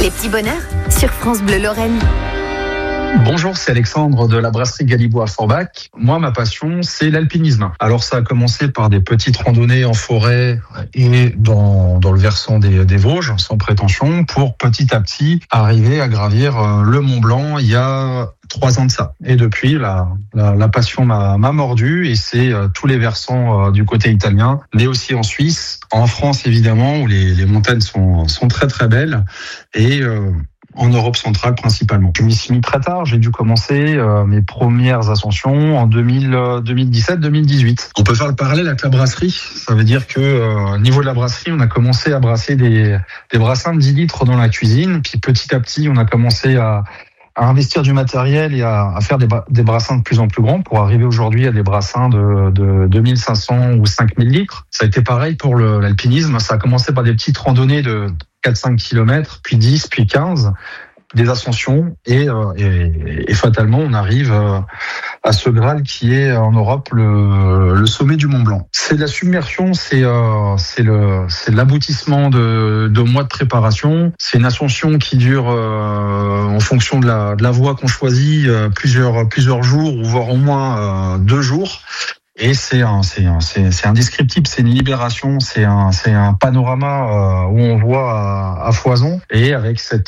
Les petits bonheurs sur France Bleu Lorraine. Bonjour, c'est Alexandre de la brasserie Galibois à Forbach. Moi, ma passion, c'est l'alpinisme. Alors, ça a commencé par des petites randonnées en forêt et dans le versant des Vosges, sans prétention, pour petit à petit arriver à gravir le Mont Blanc il y a 3 ans de ça. Et depuis, la passion m'a mordu et c'est tous les versants du côté italien, mais aussi en Suisse, en France évidemment, où les montagnes sont très très belles et en Europe centrale principalement. Je m'y suis mis très tard, j'ai dû commencer mes premières ascensions en 2017-2018. On peut faire le parallèle avec la brasserie, ça veut dire que au niveau de la brasserie, on a commencé à brasser des brassins de 10 litres dans la cuisine, puis petit à petit, on a commencé à investir du matériel et à faire des brassins de plus en plus grands pour arriver aujourd'hui à des brassins de 2500 ou 5000 litres. Ça a été pareil pour l'alpinisme, ça a commencé par des petites randonnées de 4-5 km, puis 10, puis 15, des ascensions et fatalement on arrive à ce Graal qui est en Europe le sommet du Mont Blanc. C'est de la submersion, c'est l'aboutissement de mois de préparation. C'est une ascension qui dure en fonction de la voie qu'on choisit plusieurs jours ou voire au moins 2 jours. Et c'est indescriptible, c'est une libération, c'est un panorama où on voit à foison et avec ce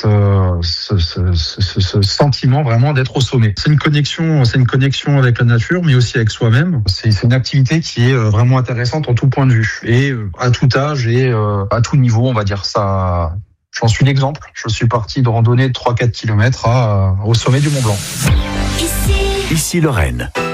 sentiment vraiment d'être au sommet. C'est une connexion avec la nature, mais aussi avec soi-même. C'est une activité qui est vraiment intéressante en tout point de vue et à tout âge et à tout niveau, on va dire ça. J'en suis l'exemple. Je suis parti de randonnée de 3-4 km au sommet du Mont Blanc. Ici Lorraine.